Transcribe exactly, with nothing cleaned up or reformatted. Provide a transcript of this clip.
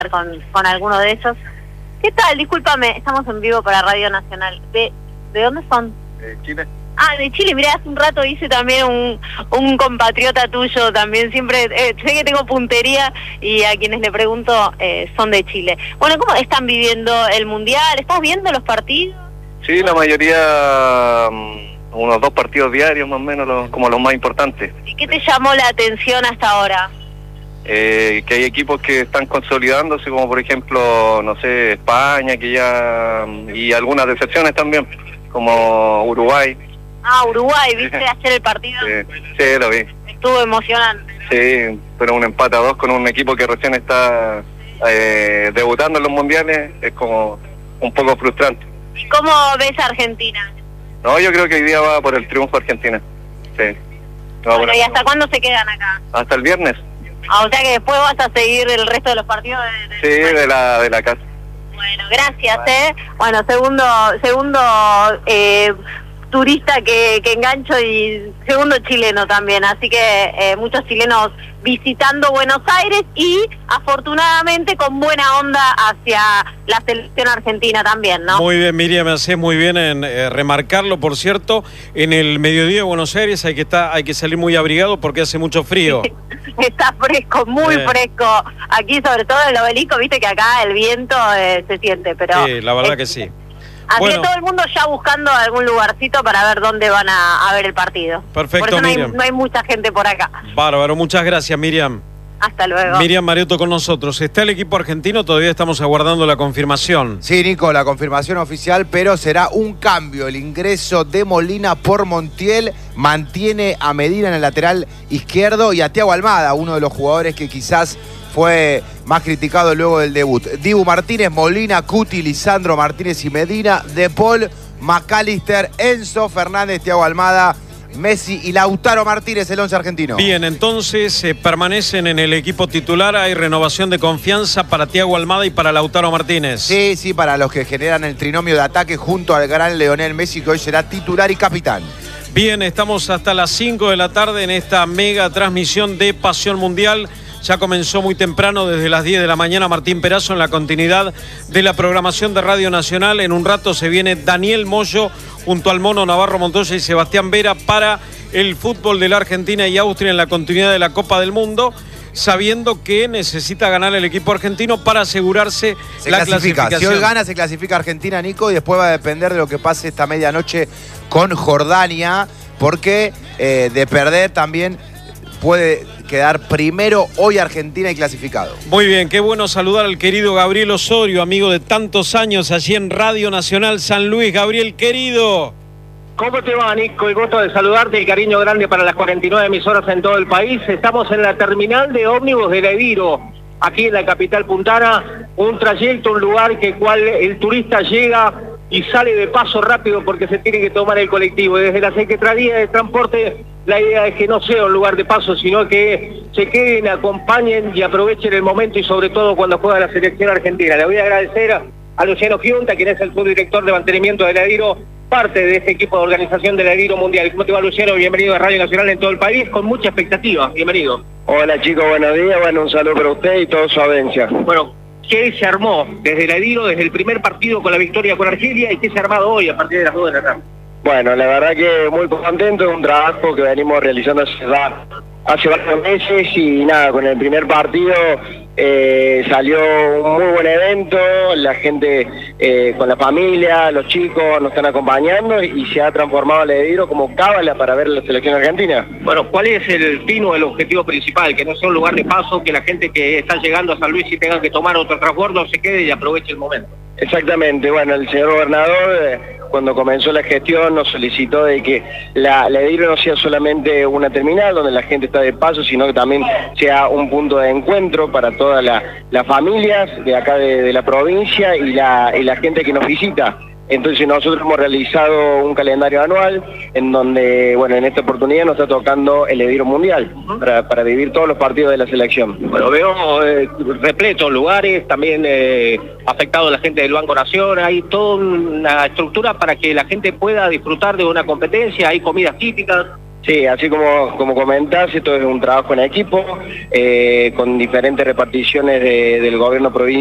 con, con alguno de ellos. ¿Qué tal? Discúlpame, estamos en vivo para Radio Nacional. ¿De, de dónde son? De Chile. Ah, de Chile. Mirá, hace un rato hice también un, un compatriota tuyo también. Siempre eh, sé que tengo puntería y a quienes le pregunto eh, son de Chile. Bueno, ¿cómo están viviendo el Mundial? ¿Estás viendo los partidos? Sí, la mayoría, unos dos partidos diarios más o menos, los, como los más importantes. ¿Y qué te llamó la atención hasta ahora? Eh, que hay equipos que están consolidándose, como por ejemplo, no sé, España, que ya, y algunas decepciones también, como Uruguay. Ah, Uruguay, ¿viste ayer el partido? Sí, sí, lo vi. Estuvo emocionante. Sí, pero un empate a dos con un equipo que recién está eh, debutando en los mundiales es como un poco frustrante. ¿Y cómo ves a Argentina? No, yo creo que hoy día va por el triunfo Argentina. Sí. No, bueno, ¿y hasta cuándo se quedan acá? Hasta el viernes. Ah, o sea que después vas a seguir el resto de los partidos de, de sí, de la, de la casa. Bueno, gracias, ¿eh? Bueno, segundo, segundo eh, turista que, que engancho y segundo chileno también, así que eh, muchos chilenos visitando Buenos Aires y afortunadamente con buena onda hacia la selección argentina también, ¿no? Muy bien, Miriam, me hace muy bien en eh, remarcarlo, por cierto, en el mediodía de Buenos Aires hay que estar, hay que salir muy abrigado porque hace mucho frío. Está fresco, muy eh. fresco. Aquí, sobre todo en el Obelisco, viste que acá el viento eh, se siente, pero... Sí, la verdad es, que sí. Así bueno. que todo el mundo ya buscando algún lugarcito para ver dónde van a, a ver el partido. Perfecto, por eso no hay, Miriam. no hay mucha gente por acá. Bárbaro, muchas gracias, Miriam. Hasta luego. Miriam Mariotto con nosotros. ¿Está el equipo argentino? Todavía estamos aguardando la confirmación. Sí, Nico, la confirmación oficial, pero será un cambio. El ingreso de Molina por Montiel mantiene a Medina en el lateral izquierdo y a Thiago Almada, uno de los jugadores que quizás fue más criticado luego del debut. Dibu Martínez, Molina, Cuti, Lisandro Martínez y Medina, De Paul, McAllister, Enzo Fernández, Thiago Almada, Messi y Lautaro Martínez, el once argentino. Bien, entonces eh, permanecen en el equipo titular. Hay renovación de confianza para Thiago Almada y para Lautaro Martínez. Sí, sí, para los que generan el trinomio de ataque junto al gran Lionel Messi, que hoy será titular y capitán. Bien, estamos hasta las cinco de la tarde en esta mega transmisión de Pasión Mundial. Ya comenzó muy temprano, desde las diez de la mañana, Martín Perazo en la continuidad de la programación de Radio Nacional. En un rato se viene Daniel Moyo junto al Mono Navarro Montoya y Sebastián Vera para el fútbol de la Argentina y Austria en la continuidad de la Copa del Mundo, sabiendo que necesita ganar el equipo argentino para asegurarse se la clasifica. clasificación. Si hoy gana, se clasifica Argentina, Nico, y después va a depender de lo que pase esta medianoche con Jordania, porque eh, de perder también puede quedar primero hoy Argentina y clasificado. Muy bien, qué bueno saludar al querido Gabriel Osorio, amigo de tantos años allí en Radio Nacional San Luis. Gabriel, querido. ¿Cómo te va, Nico? El gusto de saludarte, el cariño grande para las cuarenta y nueve emisoras en todo el país. Estamos en la terminal de ómnibus de Ediro, aquí en la capital puntana, un trayecto, un lugar que cual el turista llega y sale de paso rápido porque se tiene que tomar el colectivo. Desde la Secretaría de Transporte, la idea es que no sea un lugar de paso, sino que se queden, acompañen y aprovechen el momento, y sobre todo cuando juega la selección argentina. Le voy a agradecer a, a Luciano Giunta, quien es el subdirector de mantenimiento del Ediro, parte de este equipo de organización del Ediro Mundial. ¿Cómo te va, Luciano? Bienvenido a Radio Nacional en todo el país, con mucha expectativa. Bienvenido. Hola, chicos, buenos días. Bueno, un saludo para usted y toda su audiencia. Bueno, ¿qué se armó desde el Ediro, desde el primer partido con la victoria con Argelia, y qué se ha armado hoy a partir de las dos de la tarde? Bueno, la verdad que muy contento, es un trabajo que venimos realizando hace, hace varios meses, y nada, con el primer partido eh, salió un muy buen evento, la gente eh, con la familia, los chicos nos están acompañando y se ha transformado el Ediro como cábala para ver la selección argentina. Bueno, ¿cuál es el fin o el objetivo principal? Que no sea un lugar de paso, que la gente que está llegando a San Luis y tenga que tomar otro transbordo se quede y aproveche el momento. Exactamente, bueno, el señor gobernador eh, cuando comenzó la gestión nos solicitó de que la, la Ediro no sea solamente una terminal donde la gente está de paso, sino que también sea un punto de encuentro para todas la, las familias de acá de, de la provincia y la, y la gente que nos visita. Entonces nosotros hemos realizado un calendario anual en donde, bueno, en esta oportunidad nos está tocando el Ediro Mundial para, para vivir todos los partidos de la selección. Bueno, veo eh, repletos lugares, también eh, afectado a la gente del Banco Nación, hay toda una estructura para que la gente pueda disfrutar de una competencia, hay comidas típicas. Sí, así como, como comentás, esto es un trabajo en equipo, eh, con diferentes reparticiones de, del gobierno provincial.